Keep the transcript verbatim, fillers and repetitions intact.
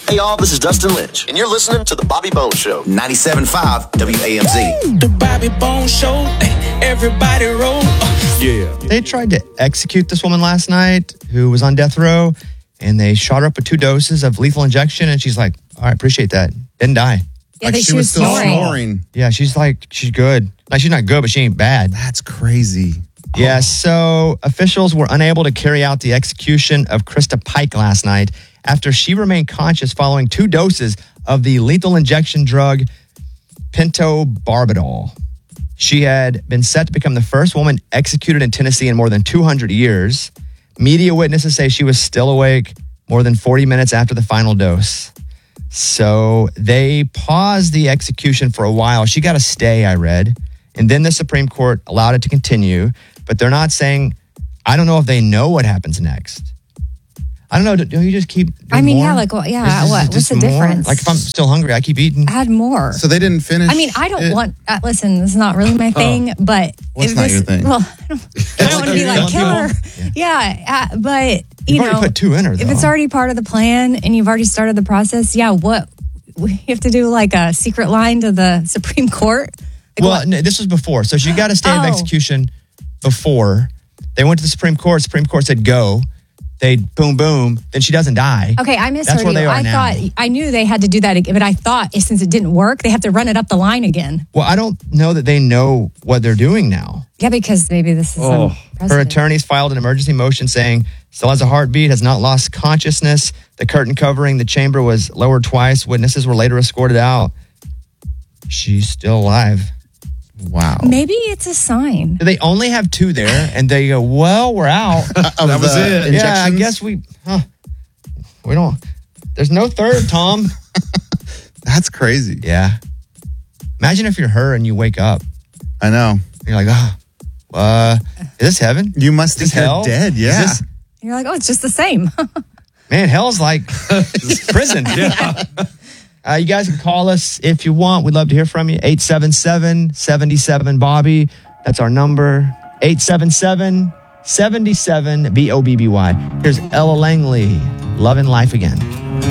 Hey, y'all, this is Dustin Lynch, and you're listening to The Bobby Bones Show. ninety-seven point five W A M Z. The Bobby Bones Show. Everybody roll. Yeah. They tried to execute this woman last night who was on death row, and they shot her up with two doses of lethal injection, and she's like, all right, appreciate that. Didn't die. Yeah, Like they, she was still snoring. snoring. Yeah, she's like, she's good. Like, she's not good, but she ain't bad. That's crazy. Yeah, so officials were unable to carry out the execution of Krista Pike last night after she remained conscious following two doses of the lethal injection drug pentobarbital. She had been set to become the first woman executed in Tennessee in more than two hundred years. Media witnesses say she was still awake more than forty minutes after the final dose. So they paused the execution for a while. She got a stay, I read. And then the Supreme Court allowed it to continue. But they're not saying, I don't know if they know what happens next. I don't know. Do, do you just keep doing I mean, more? yeah, like, well, yeah, Is this what? What's just the more? difference? Like, if I'm still hungry, I keep eating. Add more. So they didn't finish. I mean, I don't it? want, uh, listen, this is not really my thing, but. What's if not this, your thing? Well, I don't, I don't want to be like, kill her. Yeah, uh, but, you You've know. already put two in her, though. If it's already part of the plan and you've already started the process, yeah, what? We have to do like a secret line to the Supreme Court? Like Well, what? no, this was before. So she got a stay of Oh. execution before. They went to the Supreme Court. Supreme Court said go. They boom, boom. Then she doesn't die. Okay, I misheard That's where you. they are I now. thought, I knew they had to do that again, but I thought since it didn't work, they have to run it up the line again. Well, I don't know that they know what they're doing now. Yeah, because maybe this is Oh. some Her precedent. attorneys filed an emergency motion saying still has a heartbeat, has not lost consciousness. The curtain covering the chamber was lowered twice. Witnesses were later escorted out. She's still alive. Wow. Maybe it's a sign. They only have two there, and they go, well, we're out. That was it. Yeah, I guess we, huh, we don't, there's no third, Tom. That's crazy. Yeah. Imagine if you're her and you wake up. I know. You're like, oh, uh, is this heaven? You must Is this think hell? you're dead. Is Yeah. this- You're like, oh, it's just the same. Man, hell's like prison. Yeah. Uh, you guys can call us if you want. We'd love to hear from you. eight seven seven, seven seven, Bobby. That's our number. eight seven seven, seven seven, B O B B Y. Here's Ella Langley, Loving Life Again.